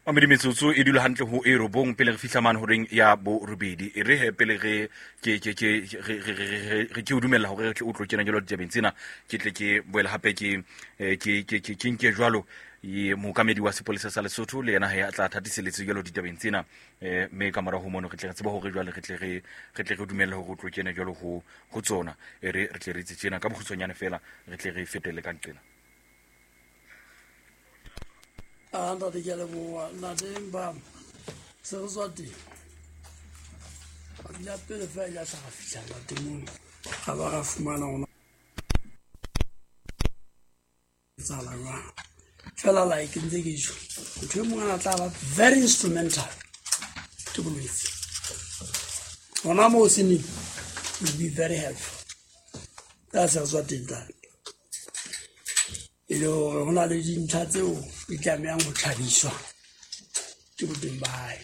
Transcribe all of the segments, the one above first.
Mamedi metsotso e dula hantle ho e robong pele re fihla mane horeng ya bo robedi e re he pele re ke o dumella hore re tle o tlo kena jalo ditabeng tsena ke tle ke boela hape ke nke jwalo mookamedi wa sepolesa sa Lesotho le yena he a tla thatiseletse jalo ditabeng tsena mme ka mora ho mono re tle re tseba hore jwale re tle re dumella hore o tlo kena jwalo ho tsona re tle re tsena ka bokhutsonyane fela re tle re fetele ka nqena. Anda de gele bo na dem ba se zoti ya pele fa ya sa fitla la temo ga ba ga fumana ona tsala ba fela like ntse ke jo ntwe mo ngana tla ba very instrumental to believe ona mo sini will be very helpful. That's what it does. Ilo hona le dintlha tseo di tlamehang ho tlhabiswa ke boteng ba hae.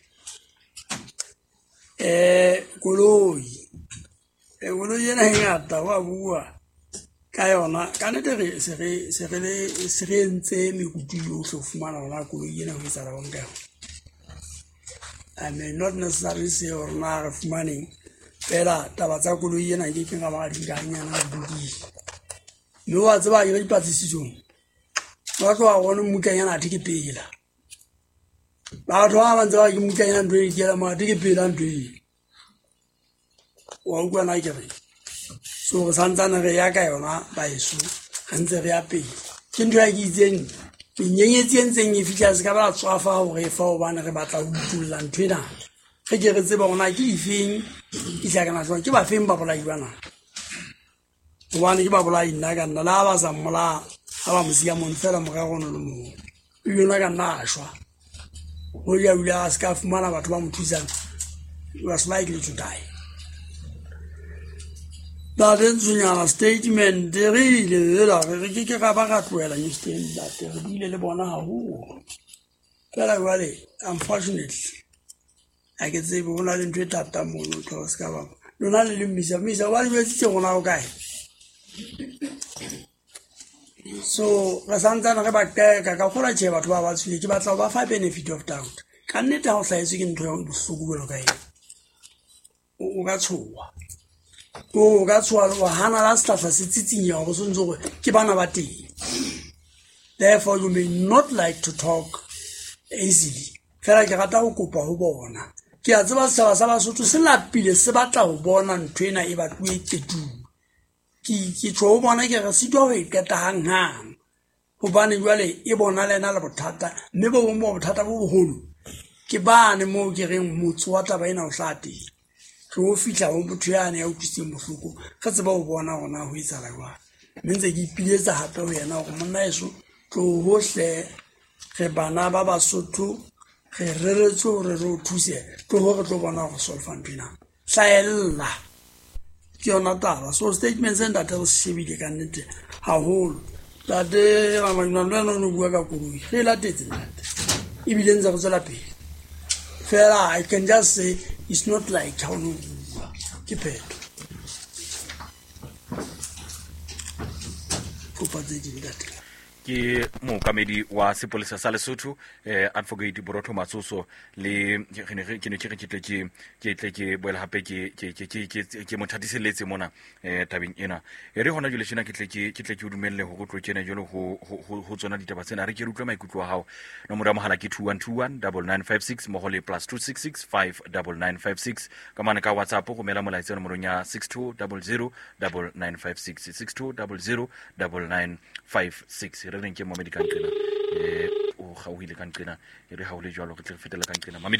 Koloi ena e ngata wa bua ka yona ka nnete se re entse mekutu yohle ho fumana hona koloi ena ho etsa la bonka. I may not necessarily say hore na re fumaneng fela taba tsa koloi ena ke nga ba di nganyana bodi. No wa tseba ke dipatsisitsong ba tlo a gona mukanyana a pela ba tlo a bantse ba ke mukanyana ntwe ke la ma pela ntwe wa utlwa na ke re so re santsana re ya ka yona ba eso gantse re ya pele ke ntwe ya ke itseng ke nyenyetsientseng e fitla se ka ba tswafa hore fa o bana re batla ho utulla ntwena ge ke re tseba gona ke difeng ke tlhakana jwang ke ba feng ba bolai bana ke ba bolai nna ka nna la ba sa mmola aba musiya mon fela moga gono le mo yona ka nashwa o ya ula ska fumana batho ba mthusang was likely to die. That ensunyana statement really la re ke ga ba ga tloela ni stand that re ile le bona ha ho fela wale unfortunately I get say bona le ntwe tata mo no to ska ba lona le misa wa le tse gona o kae. So ga santsana re ba ka gola che batho ba ba tswile ke batla ba fa benefit of doubt ka nnete ha o hlaetse ke ntho ya bosuku bolo kae o ga tswa wa hana la staffa se tsitsinya go sontse go ke bana ba teng. Therefore you may not like to talk easily fela ke rata go kopa ho bona ke a tseba sa Basotho se lapile se batla ho bona ntwena e ba twe ketu ki tlo bona ke re se tlo e keta hang hobane jwale e bona lena le bothata mme bo bothata bo boholo ke bane mo ke reng motso wa taba ena o hlate ke o fitla ho motho yana ya utlwiseng bohloko ga tseba o bona gona ho etsa la jwa mentse ke ipiletsa hape ho yena go monna eso tlo hohle re bana ba Basotho re reretse hore re o thuse tlo ho re tlo bona go solve ntwena hlaella ke yona taba so statement senda tell shebile ka nnete haholo la de mamanyana no bua ka koloi re la tetse nnete e bile ntse go tsela pele fela I can just say it's not like how no ke pheto go patse dintata ke mookamedi wa sepolesa sa Lesotho advocate Borotho Matsotso le ke ne ke tle ke boela hape ke mo thatiseletse mona tabeng ena re hona jole shena ke tle ke dumelle ho tlo kena jole ho tsona ditaba tsena re ke rutlwa maikutlo a hao nomoro ya mohala ke 21219956 mo hole +266 59956 ka mana ka WhatsApp go mela molaetsa nomorong ya 62009956 62009956 re reng ke mo medical nqena o ga o ile ka nqena re ha o le jwalo re tle re fetela ka nqena.